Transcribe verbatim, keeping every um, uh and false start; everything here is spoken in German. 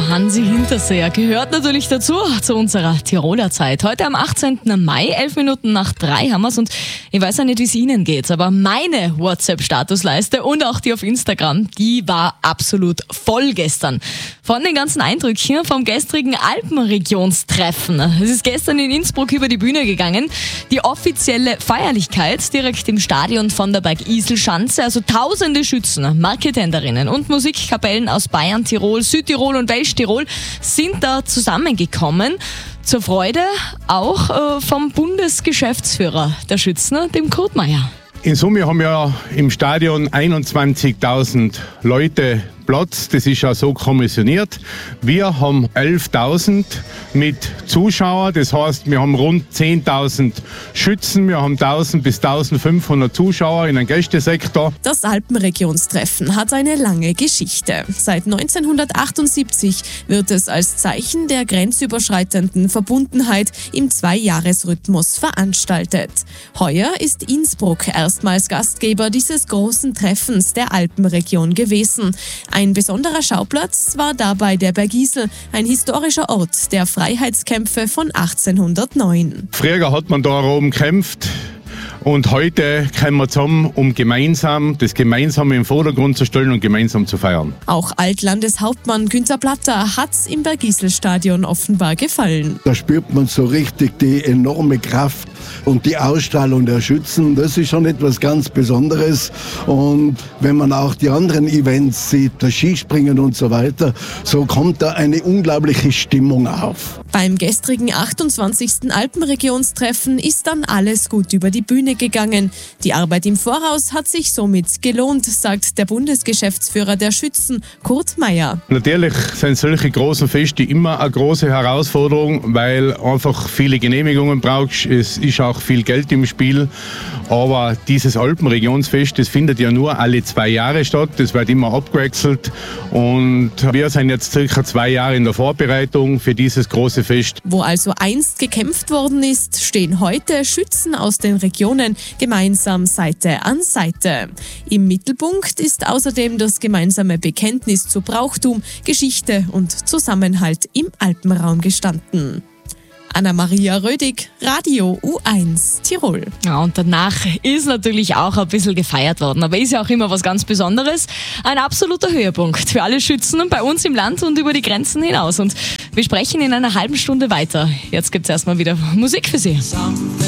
Hansi Hinterseer gehört natürlich dazu, zu unserer Tiroler Zeit. Heute am achtzehnten Mai, elf Minuten nach drei haben wir's und ich weiß ja nicht, wie es Ihnen geht, aber meine WhatsApp-Statusleiste und auch die auf Instagram, die war absolut voll gestern. Von den ganzen Eindrücken vom gestrigen Alpenregionstreffen. Es ist gestern in Innsbruck über die Bühne gegangen. Die offizielle Feierlichkeit direkt im Stadion von der Bergisel-Schanze. Also tausende Schützen, Marketenderinnen und Musikkapellen aus Bayern, Tirol, Südtirol und Westtirol sind da zusammengekommen. Zur Freude auch äh, vom Bundesgeschäftsführer der Schützen, dem Kurt Meyer. In Summe haben wir im Stadion einundzwanzigtausend Leute Platz. Das ist ja so kommissioniert. Wir haben elftausend mit Zuschauern. Das heißt, wir haben rund zehntausend Schützen. Wir haben tausend bis eintausendfünfhundert Zuschauer in einem Gästesektor. Das Alpenregionstreffen hat eine lange Geschichte. Seit neunzehnhundertachtundsiebzig wird es als Zeichen der grenzüberschreitenden Verbundenheit im Zweijahresrhythmus veranstaltet. Heuer ist Innsbruck erstmals Gastgeber dieses großen Treffens der Alpenregion gewesen. Ein besonderer Schauplatz war dabei der Bergisel, ein historischer Ort der Freiheitskämpfe von achtzehnhundertneun. Früher hat man da oben gekämpft. Und heute kommen wir zusammen, um gemeinsam das Gemeinsame im Vordergrund zu stellen und gemeinsam zu feiern. Auch Altlandeshauptmann Günther Platter hat's im Bergisel-Stadion offenbar gefallen. Da spürt man so richtig die enorme Kraft und die Ausstrahlung der Schützen. Das ist schon etwas ganz Besonderes. Und wenn man auch die anderen Events sieht, das Skispringen und so weiter, so kommt da eine unglaubliche Stimmung auf. Beim gestrigen achtundzwanzigsten Alpenregionstreffen ist dann alles gut über die Bühne gegangen. Die Arbeit im Voraus hat sich somit gelohnt, sagt der Bundesgeschäftsführer der Schützen, Kurt Meyer. Natürlich sind solche großen Feste immer eine große Herausforderung, weil einfach viele Genehmigungen brauchst. Es ist auch viel Geld im Spiel. Aber dieses Alpenregionsfest, das findet ja nur alle zwei Jahre statt. Das wird immer abgewechselt. Und wir sind jetzt circa zwei Jahre in der Vorbereitung für dieses große Fest. Wo also einst gekämpft worden ist, stehen heute Schützen aus den Regionen gemeinsam Seite an Seite. Im Mittelpunkt ist außerdem das gemeinsame Bekenntnis zu Brauchtum, Geschichte und Zusammenhalt im Alpenraum gestanden. Anna-Maria Rödig, Radio U eins Tirol. Ja, und danach ist natürlich auch ein bisschen gefeiert worden, aber ist ja auch immer was ganz Besonderes. Ein absoluter Höhepunkt für alle Schützen bei uns im Land und über die Grenzen hinaus. Und wir sprechen in einer halben Stunde weiter. Jetzt gibt's erstmal wieder Musik für Sie.